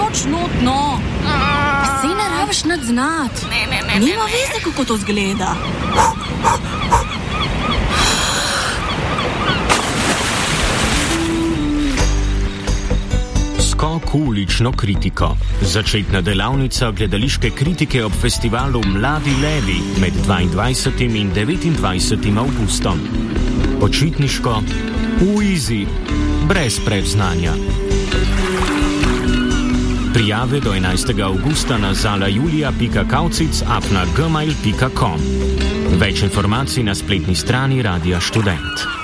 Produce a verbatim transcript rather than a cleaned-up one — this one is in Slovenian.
noč notno. Sej ne rabiš nad znat. Ne, ne, ne. Nima veze, kako to zgleda. Skok v ulično kritiko. Začetna delavnica gledališke kritike ob festivalu Mladi levi med dvaindvajsetim in devetindvajsetim avgustom. Počitniško, v izi, brez predznanja. Prijave do enajstega avgusta na zalajulija pika kaucic at na gmail pika com. Več informacij na spletni strani Radia Študent.